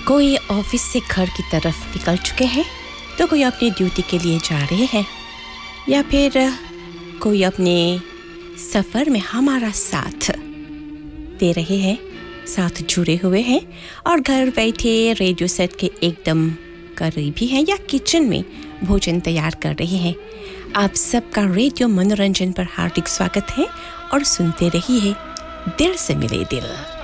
कोई ऑफिस से घर की तरफ निकल चुके हैं तो कोई अपनी ड्यूटी के लिए जा रहे हैं या फिर कोई अपने सफ़र में हमारा साथ दे रहे हैं, साथ जुड़े हुए हैं और घर बैठे रेडियो सेट के एकदम करीब ही हैं या किचन में भोजन तैयार कर रहे हैं। आप सबका रेडियो मनोरंजन पर हार्दिक स्वागत है और सुनते रहिए दिल से मिले दिल।